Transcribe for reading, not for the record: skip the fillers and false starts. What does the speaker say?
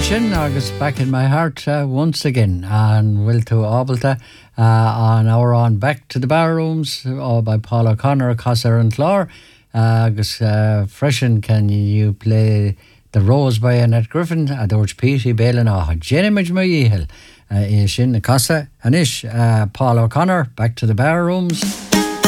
sin agus back in my heart once again and will to Ábalta on our on Back to the Barrooms by Paul O'Connor, Cosser and Clore agus freshen can you play The Rose by Annette Griffin a George Petey Bailen a Jenny Majmahil sin na Casa Anish Paul O'Connor, Back to the Barrooms.